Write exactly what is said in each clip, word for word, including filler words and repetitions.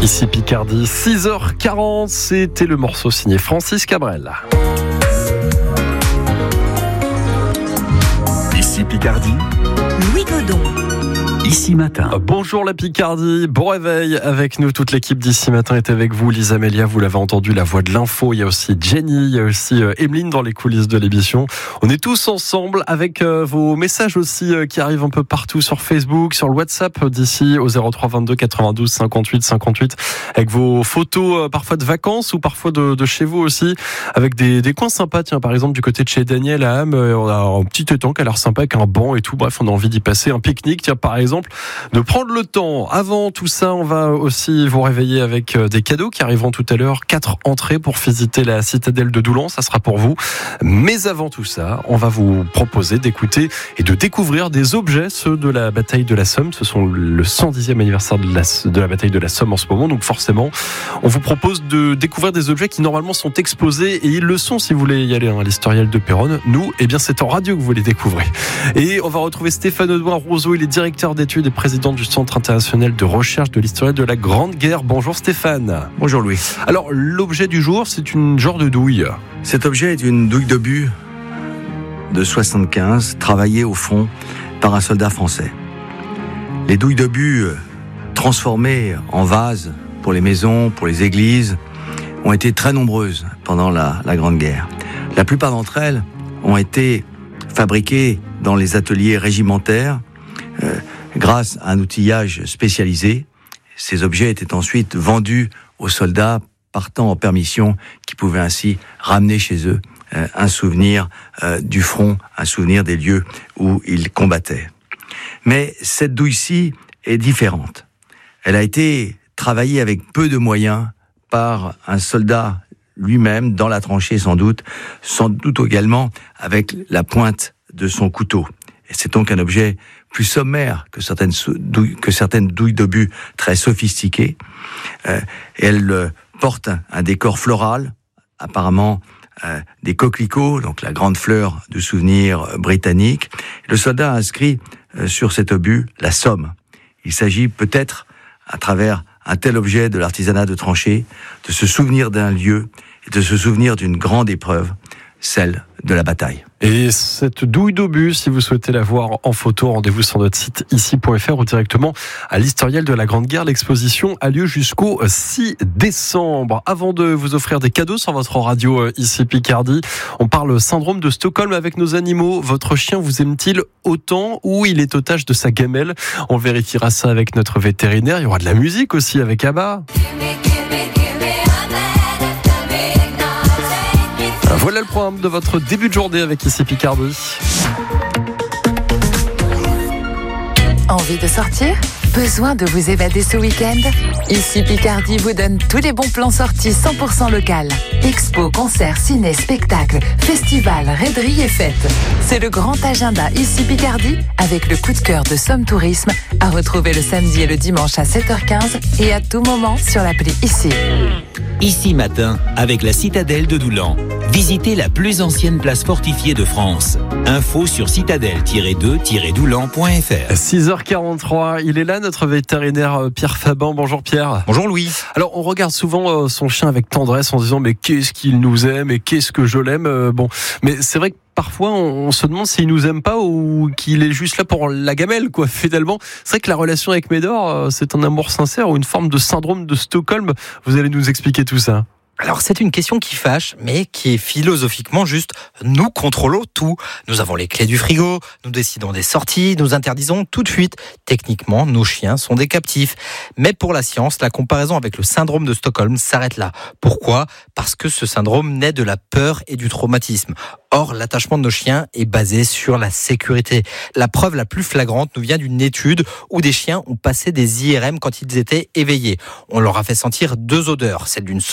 Ici Picardie, six heures quarante, c'était le morceau signé Francis Cabrel. Ici Picardie, Louis Godon. Ici Matin. Bonjour la Picardie, bon réveil avec nous, toute l'équipe d'Ici Matin est avec vous. Lisa Amélia, vous l'avez entendu, la voix de l'info, il y a aussi Jenny, il y a aussi euh, Emeline dans les coulisses de l'émission. On est tous ensemble avec euh, vos messages aussi euh, qui arrivent un peu partout sur Facebook, sur le WhatsApp d'ici au zéro trois vingt-deux quatre-vingt-douze cinquante-huit cinquante-huit, avec vos photos euh, parfois de vacances ou parfois de, de chez vous aussi, avec des, des coins sympas. Tiens, par exemple du côté de chez Daniel à Ham, euh, on a un petit étang qui a l'air sympa avec un banc et tout. Bref, on a envie d'y passer un pique-nique. Tiens, par exemple, de prendre le temps. Avant tout ça, on va aussi vous réveiller avec des cadeaux qui arriveront tout à l'heure. Quatre entrées pour visiter la citadelle de Doullens, ça sera pour vous. Mais avant tout ça, on va vous proposer d'écouter et de découvrir des objets, ceux de la bataille de la Somme. Ce sont le cent dixième anniversaire de la, de la bataille de la Somme en ce moment. Donc forcément, on vous propose de découvrir des objets qui normalement sont exposés, et ils le sont si vous voulez y aller hein, à l'historiel de Péronne. Nous, eh bien, c'est en radio que vous les découvrez. Et on va retrouver Stéphane Audouin Roseau, il est directeur d'études et président du Centre international de recherche de l'historiel de la Grande Guerre. Bonjour Stéphane. Bonjour Louis. Alors, l'objet du jour, c'est une genre de douille. Cet objet est une douille d'obus de soixante-quinze, travaillée au fond par un soldat français. Les douilles d'obus transformées en vases pour les maisons, pour les églises, ont été très nombreuses pendant la, la Grande Guerre. La plupart d'entre elles ont été fabriquées dans les ateliers régimentaires, euh, grâce à un outillage spécialisé. Ces objets étaient ensuite vendus aux soldats partant en permission, qui pouvaient ainsi ramener chez eux euh, un souvenir euh, du front, un souvenir des lieux où ils combattaient. Mais cette douille-ci est différente. Elle a été travaillée avec peu de moyens par un soldat lui-même, dans la tranchée sans doute, sans doute également avec la pointe de son couteau. Et c'est donc un objet plus sommaire que certaines douilles, que certaines douilles d'obus très sophistiquées. Euh, elle euh, porte un, un décor floral, apparemment euh, des coquelicots, donc la grande fleur du souvenir euh, britannique. Le soldat a inscrit euh, sur cet obus la Somme. Il s'agit peut-être, à travers un tel objet de l'artisanat de tranchée, de se souvenir d'un lieu et de se souvenir d'une grande épreuve, celle de la bataille. Et cette douille d'obus, si vous souhaitez la voir en photo, rendez-vous sur notre site ici point f r ou directement à l'historiel de la Grande Guerre. L'exposition a lieu jusqu'au six décembre. Avant de vous offrir des cadeaux sur votre radio ici Picardie, on parle syndrome de Stockholm avec nos animaux. Votre chien vous aime-t-il autant ou il est otage de sa gamelle? On vérifiera ça avec notre vétérinaire. Il y aura de la musique aussi avec Abba. Voilà le programme de votre début de journée avec Ici Picardie. Envie de sortir? Besoin de vous évader ce week-end? Ici Picardie vous donne tous les bons plans sortis cent pour cent local. Expo, concerts, ciné, spectacles, festivals, raideries et fêtes. C'est le grand agenda Ici Picardie avec le coup de cœur de Somme Tourisme à retrouver le samedi et le dimanche à sept heures quinze et à tout moment sur l'appli Ici. Ici Matin, avec la citadelle de Doullens. Visitez la plus ancienne place fortifiée de France. Info sur citadelle tiret deux tiret doullens point f r. six heures quarante-trois, il est là notre vétérinaire Pierre Faban. Bonjour Pierre. Bonjour Louis. Alors on regarde souvent son chien avec tendresse en se disant mais qu'est-ce qu'il nous aime et qu'est-ce que je l'aime. Bon, mais c'est vrai que parfois on se demande s'il nous aime pas ou qu'il est juste là pour la gamelle quoi. Finalement, c'est vrai que la relation avec Médor, c'est un amour sincère ou une forme de syndrome de Stockholm. Vous allez nous expliquer tout ça. Alors c'est une question qui fâche, mais qui est philosophiquement juste. Nous contrôlons tout. Nous avons les clés du frigo, nous décidons des sorties, nous interdisons tout de suite. Techniquement, nos chiens sont des captifs. Mais pour la science, la comparaison avec le syndrome de Stockholm s'arrête là. Pourquoi ? Parce que ce syndrome naît de la peur et du traumatisme. Or, l'attachement de nos chiens est basé sur la sécurité. La preuve la plus flagrante nous vient d'une étude où des chiens ont passé des I R M quand ils étaient éveillés. On leur a fait sentir deux odeurs, celle d'une saucisse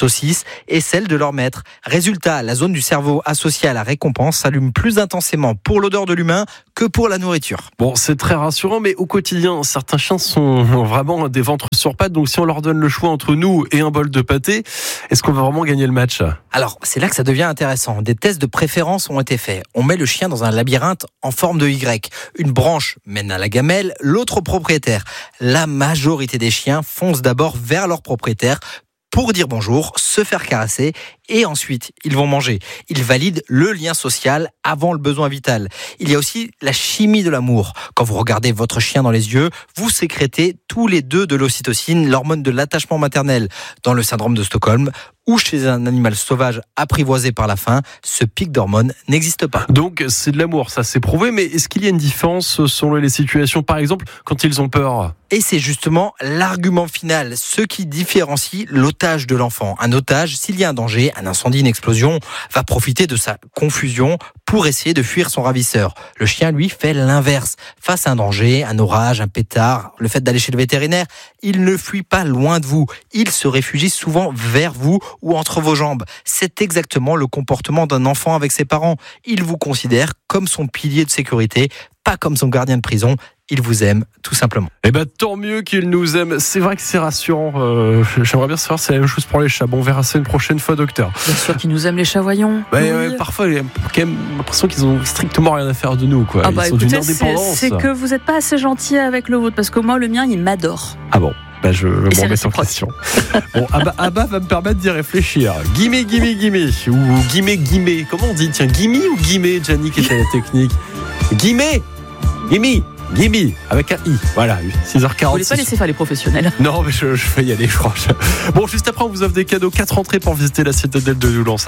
et celle de leur maître. Résultat, la zone du cerveau associée à la récompense s'allume plus intensément pour l'odeur de l'humain que pour la nourriture. Bon, c'est très rassurant, mais au quotidien, certains chiens sont vraiment des ventres sur pattes. Donc si on leur donne le choix entre nous et un bol de pâté, est-ce qu'on va vraiment gagner le match ? Alors, c'est là que ça devient intéressant. Des tests de préférence ont été faits. On met le chien dans un labyrinthe en forme de Y. Une branche mène à la gamelle, l'autre au propriétaire. La majorité des chiens foncent d'abord vers leur propriétaire pour dire bonjour, se faire caresser et ensuite ils vont manger. Ils valident le lien social avant le besoin vital. Il y a aussi la chimie de l'amour. Quand vous regardez votre chien dans les yeux, vous sécrétez tous les deux de l'ocytocine, l'hormone de l'attachement maternel. Dans le syndrome de Stockholm ou chez un animal sauvage apprivoisé par la faim, ce pic d'hormones n'existe pas. Donc c'est de l'amour, ça c'est prouvé, mais est-ce qu'il y a une différence selon les situations, par exemple quand ils ont peur ? Et c'est justement l'argument final, ce qui différencie l'otage de l'enfant. Un otage, s'il y a un danger, un incendie, une explosion, va profiter de sa confusion pour essayer de fuir son ravisseur. Le chien, lui, fait l'inverse. Face à un danger, un orage, un pétard, le fait d'aller chez le vétérinaire, il ne fuit pas loin de vous. Il se réfugie souvent vers vous ou entre vos jambes. C'est exactement le comportement d'un enfant avec ses parents. Il vous considère comme son pilier de sécurité, pas comme son gardien de prison. Il vous aime, tout simplement. Eh ben, tant mieux qu'il nous aime. C'est vrai que c'est rassurant. Euh, j'aimerais bien savoir si c'est la même chose pour les chats. Bon, on verra ça une prochaine fois, docteur. Bien sûr qu'ils nous aiment, les chats, voyons. Bah, oui. euh, parfois, il y a quand même l'impression qu'ils ont strictement rien à faire de nous, quoi. Ah bah, Ils sont écoutez, d'une indépendance. C'est, c'est que vous n'êtes pas assez gentil avec le vôtre, parce que moi, le mien, il m'adore. Ah bon? Bah je me remets en question. Bon, Abba, Abba va me permettre d'y réfléchir. Guimé, guimé, guimé. Ou guimé, guimé. Comment on dit? Tiens, guimé ou guimé, Gianni, qui était à la technique? Guimé! Guimé! Gimme, avec un I, voilà, six heures quarante. Vous voulez pas laisser faire les professionnels? Non, mais je, je vais y aller, je crois. Bon, juste après, on vous offre des cadeaux, quatre entrées pour visiter la citadelle de Doulan.